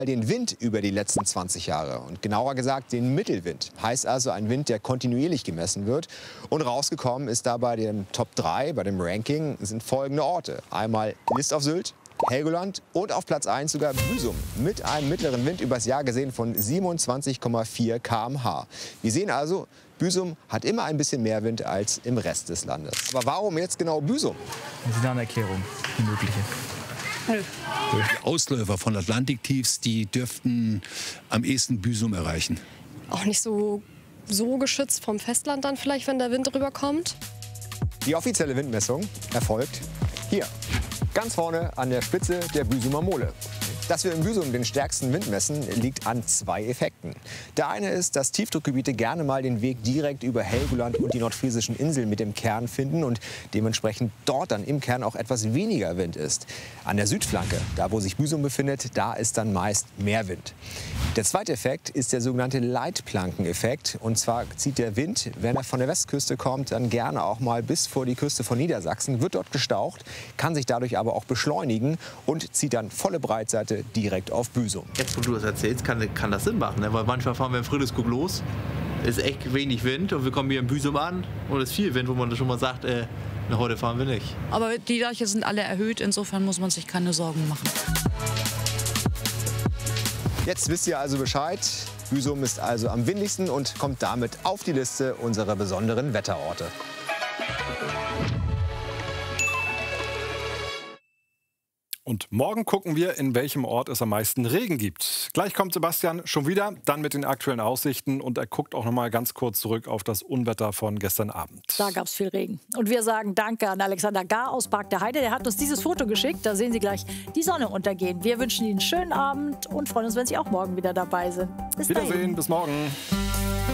den Wind über die letzten 20 Jahre und genauer gesagt den Mittelwind. Heißt also ein Wind, der kontinuierlich gemessen wird. Und rausgekommen ist da bei dem Top 3, bei dem Ranking, sind folgende Orte. Einmal List auf Sylt, Helgoland und auf Platz 1 sogar Büsum mit einem mittleren Wind übers Jahr gesehen von 27,4 km/h. Wir sehen also, Büsum hat immer ein bisschen mehr Wind als im Rest des Landes. Aber warum jetzt genau Büsum? Das ist eine Erklärung, die mögliche. Die Ausläufer von Atlantiktiefs, die dürften am ehesten Büsum erreichen. Auch nicht so geschützt vom Festland dann vielleicht, wenn der Wind rüberkommt. Die offizielle Windmessung erfolgt hier, ganz vorne an der Spitze der Büsumer Mole. Dass wir in Büsum den stärksten Wind messen, liegt an zwei Effekten. Der eine ist, dass Tiefdruckgebiete gerne mal den Weg direkt über Helgoland und die nordfriesischen Inseln mit dem Kern finden und dementsprechend dort dann im Kern auch etwas weniger Wind ist. An der Südflanke, da wo sich Büsum befindet, da ist dann meist mehr Wind. Der zweite Effekt ist der sogenannte Leitplankeneffekt. Und zwar zieht der Wind, wenn er von der Westküste kommt, dann gerne auch mal bis vor die Küste von Niedersachsen, wird dort gestaucht, kann sich dadurch aber auch beschleunigen und zieht dann volle Breitseite direkt auf Büsum. Jetzt, wo du das erzählst, kann das Sinn machen, ne? Weil manchmal fahren wir in Friedrichsburg los, ist echt wenig Wind und wir kommen hier in Büsum an und es ist viel Wind, wo man schon mal sagt, na, heute fahren wir nicht. Aber die Deiche sind alle erhöht, insofern muss man sich keine Sorgen machen. Jetzt wisst ihr also Bescheid. Büsum ist also am windigsten und kommt damit auf die Liste unserer besonderen Wetterorte. Und morgen gucken wir, in welchem Ort es am meisten Regen gibt. Gleich kommt Sebastian schon wieder, dann mit den aktuellen Aussichten. Und er guckt auch noch mal ganz kurz zurück auf das Unwetter von gestern Abend. Da gab es viel Regen. Und wir sagen Danke an Alexander Gar aus Park der Heide. Der hat uns dieses Foto geschickt. Da sehen Sie gleich die Sonne untergehen. Wir wünschen Ihnen einen schönen Abend und freuen uns, wenn Sie auch morgen wieder dabei sind. Bis dahin. Wiedersehen, bis morgen.